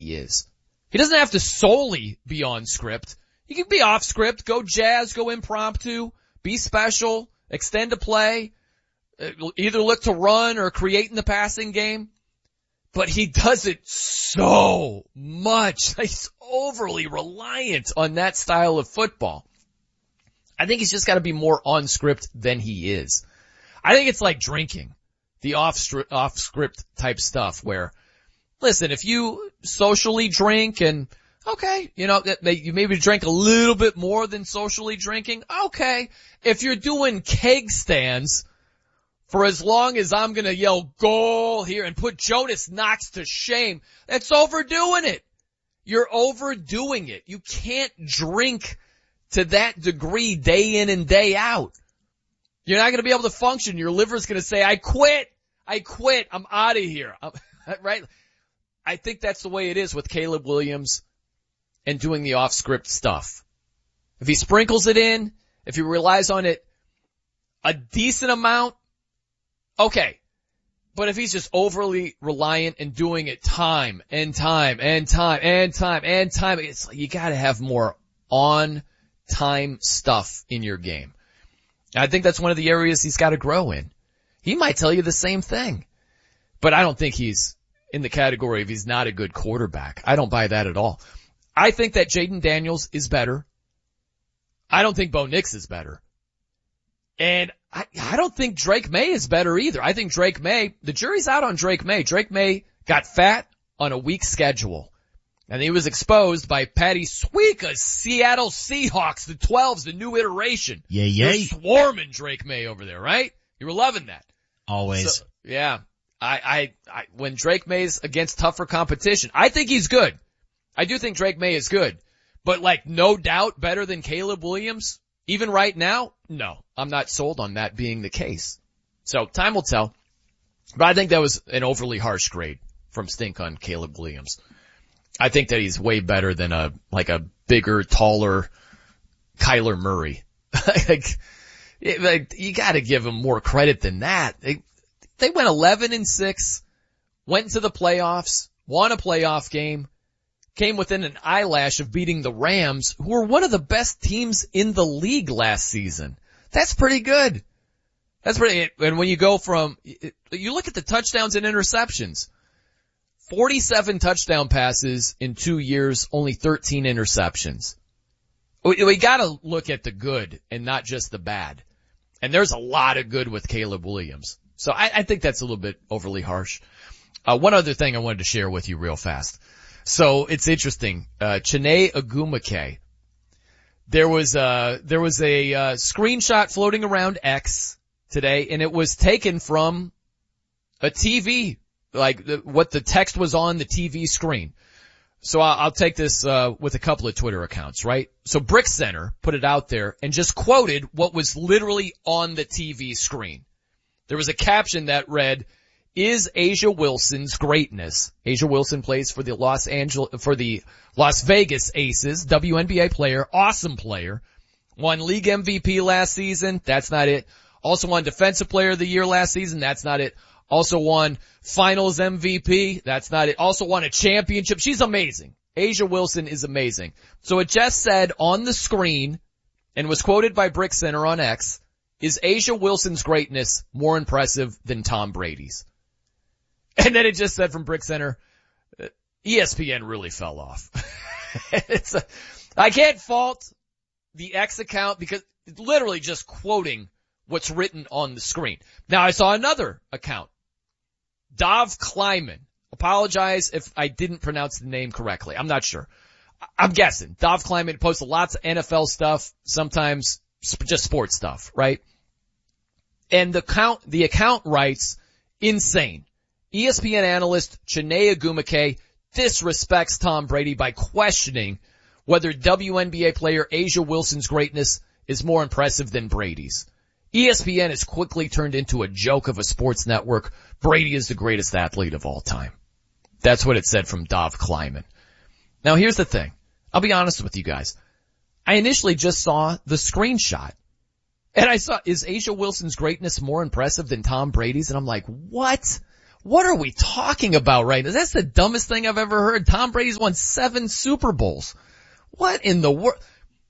he is. He doesn't have to solely be on script. He can be off script, go jazz, go impromptu, be special, extend a play, either look to run or create in the passing game. But he does it so much. He's overly reliant on that style of football. I think he's just got to be more on script than he is. I think it's like drinking, the off script type stuff where, listen, if you socially drink and, okay, you maybe drink a little bit more than socially drinking, okay. If you're doing keg stands for as long as I'm gonna yell goal here and put Jonas Knox to shame, that's overdoing it. You're overdoing it. You can't drink to that degree day in and day out. You're not gonna be able to function. Your liver's gonna say, I quit, I'm out of here. Right? I think that's the way it is with Caleb Williams and doing the off-script stuff. If he sprinkles it in, if he relies on it a decent amount, okay. But if he's just overly reliant and doing it time and time, it's like you gotta have more on-time stuff in your game. I think that's one of the areas he's gotta grow in. He might tell you the same thing, but I don't think he's in the category of he's not a good quarterback. I don't buy that at all. I think that Jaden Daniels is better. I don't think Bo Nix is better. And I don't think Drake May is better either. I think Drake May, the jury's out on Drake May. Drake May got fat on a weak schedule. And he was exposed by Patty Suika's Seattle Seahawks, the 12s, the new iteration. Yay. You're swarming Drake May over there, right? You were loving that. Always. So, yeah. When Drake May's against tougher competition, I think he's good. I do think Drake May is good. But like, no doubt better than Caleb Williams, even right now? No. I'm not sold on that being the case. So time will tell. But I think that was an overly harsh grade from Stink on Caleb Williams. I think that he's way better than a bigger, taller Kyler Murray. You gotta give him more credit than that. They went 11-6, went into the playoffs, won a playoff game, came within an eyelash of beating the Rams, who were one of the best teams in the league last season. That's pretty good. And when you go you look at the touchdowns and interceptions. 47 touchdown passes in 2 years, only 13 interceptions. We gotta look at the good and not just the bad. And there's a lot of good with Caleb Williams. So I think that's a little bit overly harsh. One other thing I wanted to share with you real fast. So it's interesting. Chiney Ogwumike. There was a screenshot floating around X today, and it was taken from a TV, what the text was on the TV screen. So I'll take this with a couple of Twitter accounts, right? So Brick Center put it out there and just quoted what was literally on the TV screen. There was a caption that read, "Is A'ja Wilson's greatness?" A'ja Wilson plays for the Las Vegas Aces, WNBA player, awesome player. Won league MVP last season. That's not it. Also won Defensive Player of the Year last season. That's not it. Also won Finals MVP. That's not it. Also won a championship. She's amazing. A'ja Wilson is amazing. So it just said on the screen and was quoted by Brick Center on X, "Is A'ja Wilson's greatness more impressive than Tom Brady's?" And then it just said from Brick Center, ESPN really fell off. I can't fault the X account because it's literally just quoting what's written on the screen. Now I saw another account. Dov Kleiman. Apologize if I didn't pronounce the name correctly. I'm not sure. I'm guessing. Dov Kleiman posts lots of NFL stuff, sometimes just sports stuff, right? And the account writes, insane. ESPN analyst Chiney Ogwumike disrespects Tom Brady by questioning whether WNBA player A'ja Wilson's greatness is more impressive than Brady's. ESPN has quickly turned into a joke of a sports network. Brady is the greatest athlete of all time. That's what it said from Dov Kleiman. Now here's the thing. I'll be honest with you guys. I initially just saw the screenshot. And I saw, is A'ja Wilson's greatness more impressive than Tom Brady's? And I'm like, what? What are we talking about right now? That's the dumbest thing I've ever heard. Tom Brady's won 7 Super Bowls. What in the world?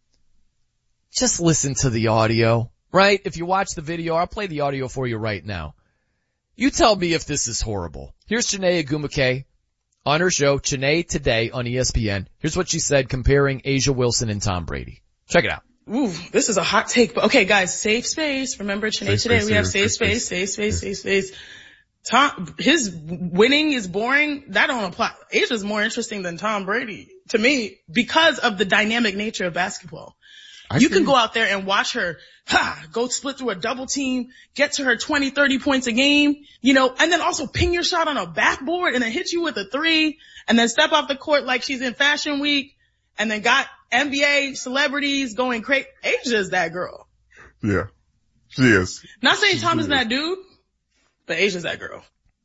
Just listen to the audio, right? If you watch the video, I'll play the audio for you right now. You tell me if this is horrible. Here's Chiney Ogwumike on her show, Chiney Today on ESPN. Here's what she said comparing A'ja Wilson and Tom Brady. Check it out. Ooh, this is a hot take, but okay guys, safe space. Remember Chiney Today, we have safe space. Tom, his winning is boring. That don't apply. A'ja's more interesting than Tom Brady to me because of the dynamic nature of basketball. You can go out there and watch her, go split through a double team, get to her 20, 30 points a game, and then also ping your shot on a backboard and then hit you with a 3 and then step off the court like she's in Fashion Week and then got NBA celebrities going crazy. A'ja's that girl. Yeah, she is. Not saying Tom is that dude, but A'ja's that girl.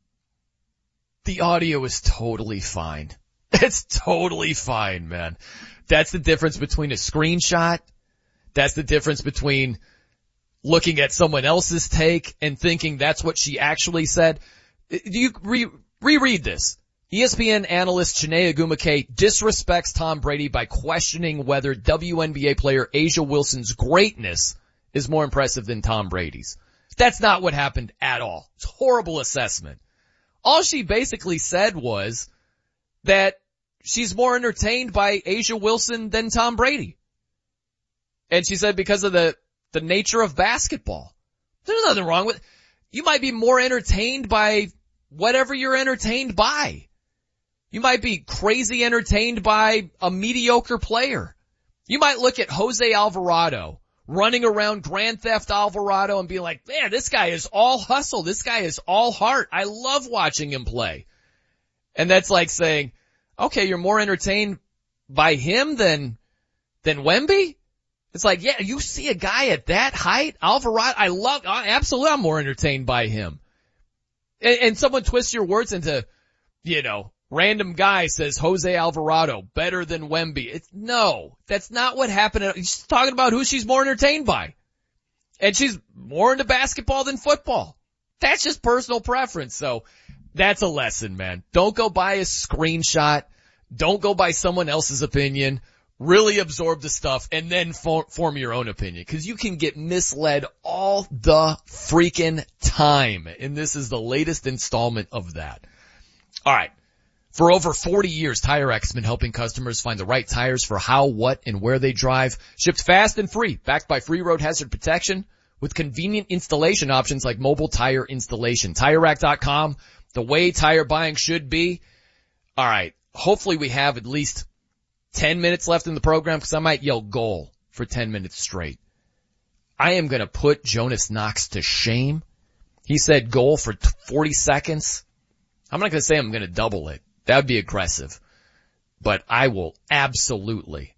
The audio is totally fine. It's totally fine, man. That's the difference between a screenshot. That's the difference between looking at someone else's take and thinking that's what she actually said. Do you reread this? ESPN analyst Chiney Ogwumike disrespects Tom Brady by questioning whether WNBA player A'ja Wilson's greatness is more impressive than Tom Brady's. That's not what happened at all. It's a horrible assessment. All she basically said was that she's more entertained by A'ja Wilson than Tom Brady. And she said because of the nature of basketball. There's nothing wrong with it. You might be more entertained by whatever you're entertained by. You might be crazy entertained by a mediocre player. You might look at Jose Alvarado running around Grand Theft Alvarado and be like, man, this guy is all hustle. This guy is all heart. I love watching him play. And that's like saying, okay, you're more entertained by him than Wemby? It's like, yeah, you see a guy at that height, Alvarado, absolutely I'm more entertained by him. And someone twists your words into, random guy says Jose Alvarado better than Wemby. No, that's not what happened. She's talking about who she's more entertained by. And she's more into basketball than football. That's just personal preference. So that's a lesson, man. Don't go by a screenshot. Don't go by someone else's opinion. Really absorb the stuff and then form your own opinion, because you can get misled all the freaking time. And this is the latest installment of that. All right. For over 40 years, TireRack has been helping customers find the right tires for how, what, and where they drive. Shipped fast and free, backed by free road hazard protection with convenient installation options like mobile tire installation. TireRack.com, the way tire buying should be. All right. Hopefully we have at least 10 minutes left in the program, because I might yell goal for 10 minutes straight. I am going to put Jonas Knox to shame. He said goal for 40 seconds. I'm not going to say I'm going to double it. That would be aggressive. But I will absolutely,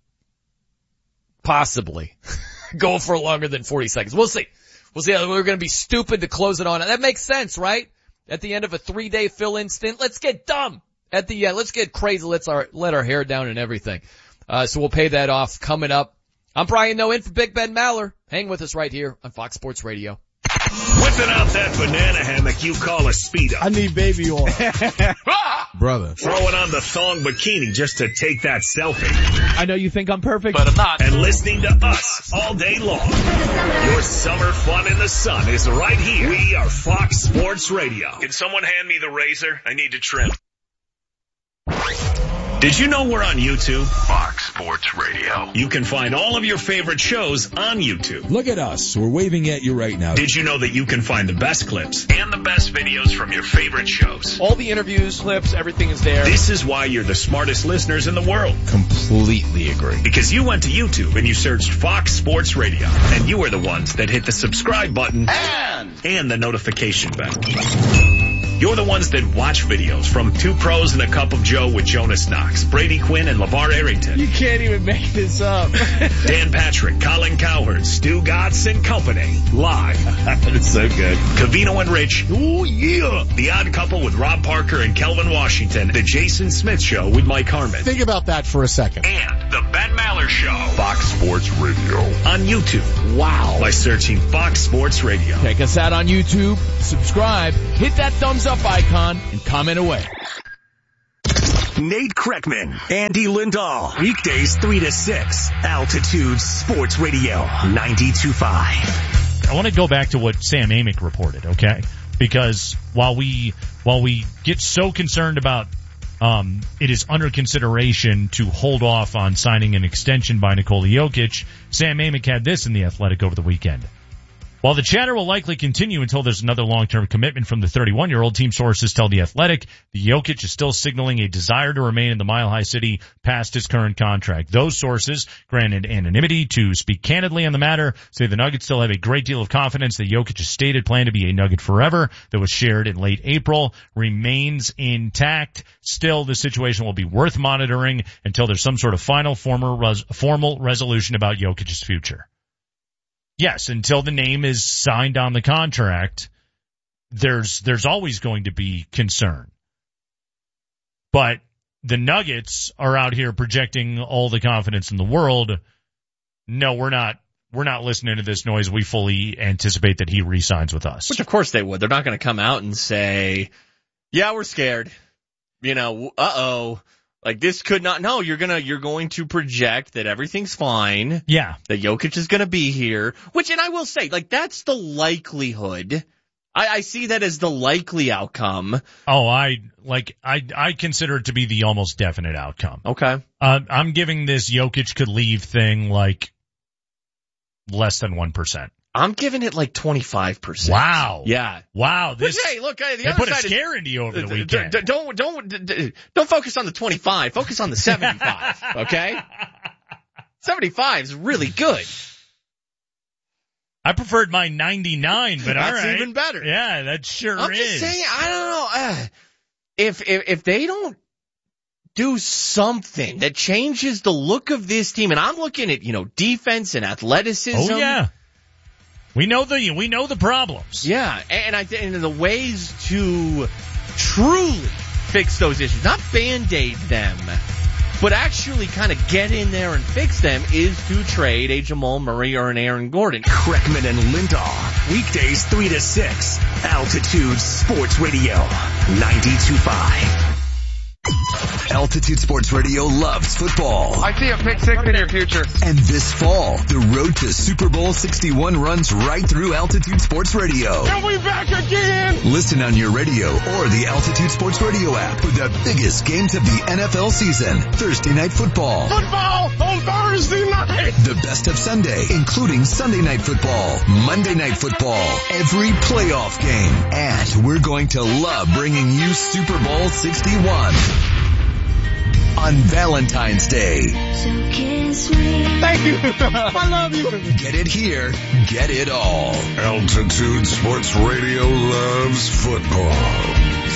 possibly, go for longer than 40 seconds. We'll see. We're going to be stupid to close it on. That makes sense, right? At the end of a 3-day fill-in stint, let's get dumb. At the end, let's get crazy. Let our hair down and everything. So we'll pay that off coming up. I'm Brian Noe in for Big Ben Maller. Hang with us right here on Fox Sports Radio. Whipping out that banana hammock you call a Speedo. I need baby oil. Brother. Throwing on the thong bikini just to take that selfie. I know you think I'm perfect, but I'm not. And listening to us all day long. Your summer fun in the sun is right here. We are Fox Sports Radio. Can someone hand me the razor? I need to trim. Did you know we're on YouTube? Fox Sports Radio. You can find all of your favorite shows on YouTube. Look at us. We're waving at you right now. Did you know that you can find the best clips and the best videos from your favorite shows? All the interviews, clips, everything is there. This is why you're the smartest listeners in the world. Completely agree. Because you went to YouTube and you searched Fox Sports Radio. And you were the ones that hit the subscribe button and the notification bell. You're the ones that watch videos from Two Pros and a Cup of Joe with Jonas Knox, Brady Quinn, and LeVar Arrington. You can't even make this up. Dan Patrick, Colin Cowherd, Stu Gatz, and company. Live. It's so good. Covino and Rich. Oh, yeah. The Odd Couple with Rob Parker and Kelvin Washington. The Jason Smith Show with Mike Harmon. Think about that for a second. And the Ben Maller Show. Fox Sports Radio. On YouTube. Wow. By searching Fox Sports Radio. Check us out on YouTube, subscribe, hit that thumbs up icon, and comment away. Nate Kreckman, Andy Lindahl. Weekdays 3 to 6. Altitude Sports Radio 92.5. I want to go back to what Sam Amick reported, okay? Because while we get so concerned about it is under consideration to hold off on signing an extension by Nikola Jokic, Sam Amick had this in The Athletic over the weekend. While the chatter will likely continue until there's another long-term commitment from the 31-year-old, team sources tell The Athletic the Jokic is still signaling a desire to remain in the Mile High City past his current contract. Those sources, granted anonymity to speak candidly on the matter, say the Nuggets still have a great deal of confidence that Jokic's stated plan to be a Nugget forever that was shared in late April remains intact. Still, the situation will be worth monitoring until there's some sort of final formal resolution about Jokic's future. Yes, until the name is signed on the contract, there's always going to be concern. But the Nuggets are out here projecting all the confidence in the world. No, we're not listening to this noise. We fully anticipate that he re-signs with us. Which of course they would. They're not going to come out and say, yeah, we're scared. Like this could not. No, you're going to project that everything's fine. Yeah. That Jokic is going to be here. And I will say, like, that's the likelihood. I see that as the likely outcome. Oh, I consider it to be the almost definite outcome. Okay. I'm giving this Jokic could leave thing like less than 1%. I'm giving it like 25%. Wow. Yeah. Wow. Hey, look, the they other put side a scare into you over the weekend. Don't focus on the 25. Focus on the 75. Okay. 75 is really good. I preferred my 99, but all right. That's even better. Yeah, that sure is. I'm just saying, I don't know. If they don't do something that changes the look of this team, and I'm looking at, defense and athleticism. Oh, yeah. We know the problems. Yeah, and the ways to truly fix those issues, not Band-Aid them, but actually kind of get in there and fix them, is to trade a Jamal Murray or an Aaron Gordon. Kreckman and Lindahl. Weekdays 3 to 6. Altitude Sports Radio 92.5. Altitude Sports Radio loves football. I see a pick six in your future. And this fall, the road to Super Bowl 61 runs right through Altitude Sports Radio. And we back again! Listen on your radio or the Altitude Sports Radio app for the biggest games of the NFL season. Thursday Night Football. Football on Thursday night! The best of Sunday, including Sunday Night Football, Monday Night Football, every playoff game. And we're going to love bringing you Super Bowl 61. On Valentine's Day. Thank you. I love you. Get it here. Get it all. Altitude Sports Radio loves football.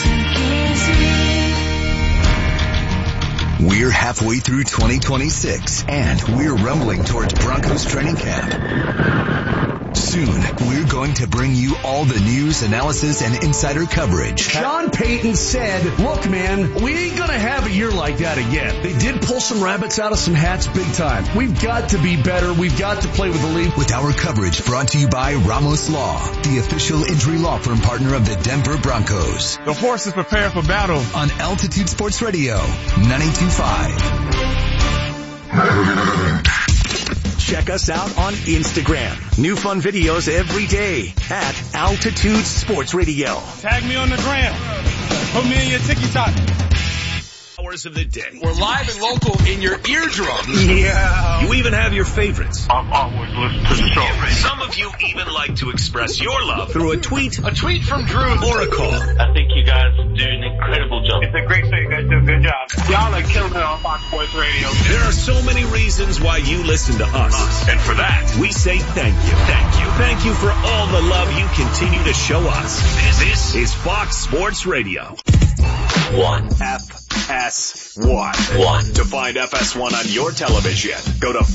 We're halfway through 2026, and we're rumbling towards Broncos training camp. Soon, we're going to bring you all the news, analysis, and insider coverage. Sean Payton said, look, man, we ain't going to have a year like that again. They did pull some rabbits out of some hats big time. We've got to be better. We've got to play with the league. With our coverage brought to you by Ramos Law, the official injury law firm partner of the Denver Broncos. The horses prepare for battle. On Altitude Sports Radio, 92.5. Check us out on Instagram. New fun videos every day at Altitude Sports Radio. Tag me on the gram. Put me in your TikTok. Hours of the day. We're live and local in your eardrums. Yeah. You even have your favorites. I've always listened to the show. Some of you even like to express your love through a tweet A tweet from Drew. or a call. I think you guys do an incredible job. It's a great thing. You guys do a good job. Y'all are killing it on Fox Sports Radio. There are so many reasons why you listen to us. And for that, we say thank you. Thank you. Thank you for all the love you continue to show us. This is Fox Sports Radio. 1. FS1. To find FS1 on your television, go to